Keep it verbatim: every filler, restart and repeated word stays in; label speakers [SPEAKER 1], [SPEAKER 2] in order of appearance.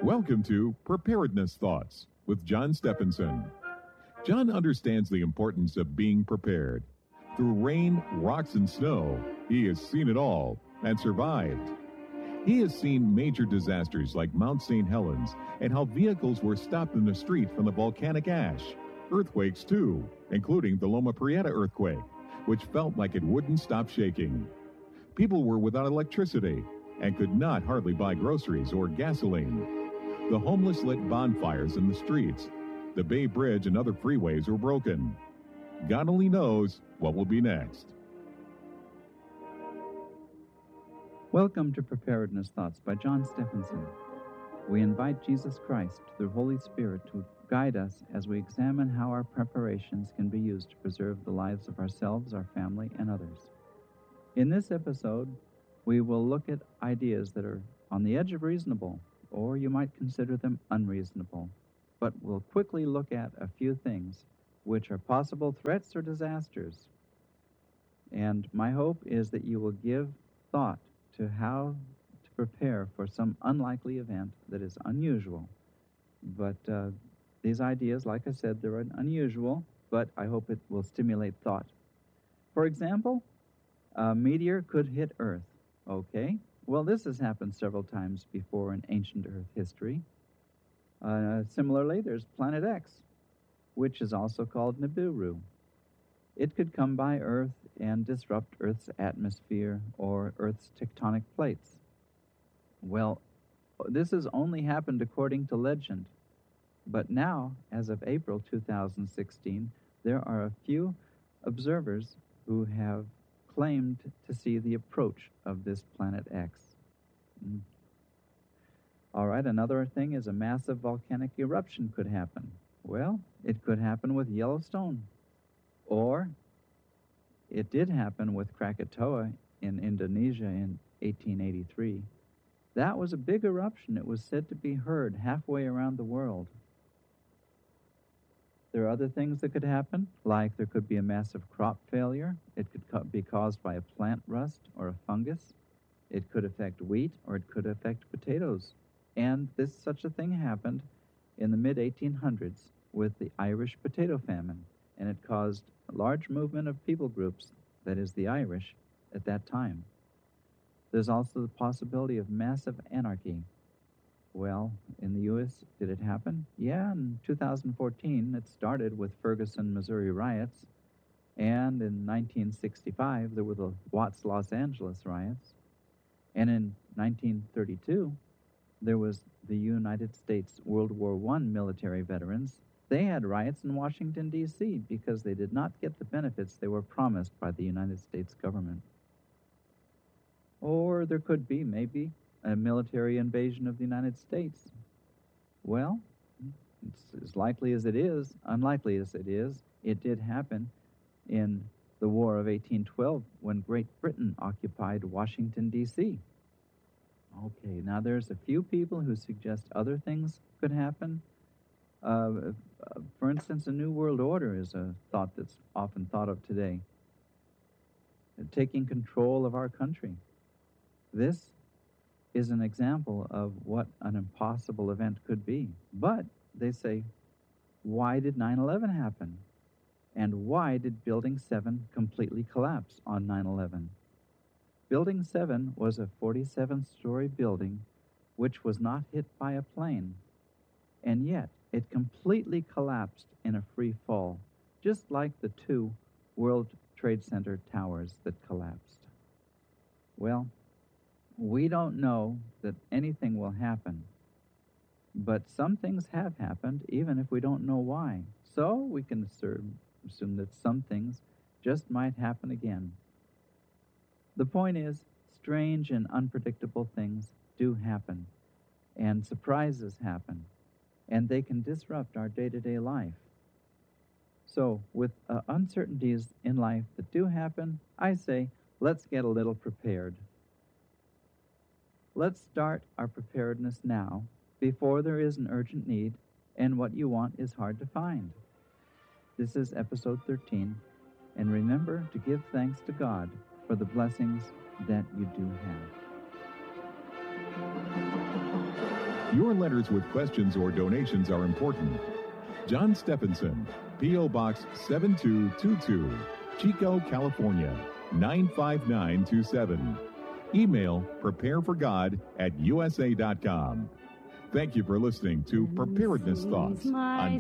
[SPEAKER 1] Welcome to Preparedness Thoughts with John Stephenson. John understands the importance of being prepared. Through rain, rocks, and snow, he has seen it all and survived. He has seen major disasters like Mount Saint Helens and how vehicles were stopped in the street from the volcanic ash. Earthquakes, too, including the Loma Prieta earthquake, which felt like it wouldn't stop shaking. People were without electricity and could not hardly buy groceries or gasoline. The homeless lit bonfires in the streets. The Bay Bridge and other freeways were broken. God only knows what will be next.
[SPEAKER 2] Welcome to Preparedness Thoughts by John Stephenson. We invite Jesus Christ, through Holy Spirit, to guide us as we examine how our preparations can be used to preserve the lives of ourselves, our family, and others. In this episode, we will look at ideas that are on the edge of reasonable, or you might consider them unreasonable, but we'll quickly look at a few things which are possible threats or disasters. And my hope is that you will give thought to how to prepare for some unlikely event that is unusual. But uh, these ideas, like I said, they're unusual, but I hope it will stimulate thought. For example, a meteor could hit Earth. Okay, well, this has happened several times before in ancient Earth history. Uh, similarly, there's Planet X, which is also called Nibiru. It could come by Earth and disrupt Earth's atmosphere or Earth's tectonic plates. Well, this has only happened according to legend. But now, as of April two thousand sixteen, there are a few observers who have claimed to see the approach of this Planet X. Mm. All right, another thing is a massive volcanic eruption could happen. Well, it could happen with Yellowstone. Or it did happen with Krakatoa in Indonesia in eighteen eighty-three. That was a big eruption. It was said to be heard halfway around the world. There are other things that could happen, like there could be a massive crop failure. It could co- be caused by a plant rust or a fungus. It could affect wheat, or it could affect potatoes. And this such a thing happened in the mid eighteen hundreds with the Irish potato famine, and it caused a large movement of people groups, that is the Irish, at that time. There's also the possibility of massive anarchy. Well, in the U S, did it happen? Yeah, in two thousand fourteen, it started with Ferguson, Missouri riots, and in nineteen sixty-five, there were the Watts, Los Angeles riots, and in nineteen thirty-two, there was the United States World War One military veterans. They had riots in Washington, D C because they did not get the benefits they were promised by the United States government. Or there could be, maybe, a military invasion of the United States. Well, it's as likely as it is, unlikely as it is, it did happen in the War of eighteen twelve when Great Britain occupied Washington, D C Okay, now there's a few people who suggest other things could happen. Uh, for instance, a new world order is a thought that's often thought of today. Taking control of our country. This is an example of what an impossible event could be. But they say, why did nine eleven happen? And why did Building seven completely collapse on nine eleven? Building seven was a forty-seven-story building which was not hit by a plane. And yet, it completely collapsed in a free fall, just like the two World Trade Center towers that collapsed. Well, we don't know that anything will happen, but some things have happened, even if we don't know why. So we can assume, assume that some things just might happen again. The point is, strange and unpredictable things do happen, and surprises happen, and they can disrupt our day-to-day life. So, with uh, uncertainties in life that do happen, I say, let's get a little prepared. Let's start our preparedness now, before there is an urgent need, and what you want is hard to find. This is episode thirteen, and remember to give thanks to God for the blessings that you do have.
[SPEAKER 1] Your letters with questions or donations are important. John Stephenson, P O. Box seven two two two, Chico, California, nine five nine two seven. Email prepareforgod at U S A dot com. Thank you for listening to Preparedness Thoughts on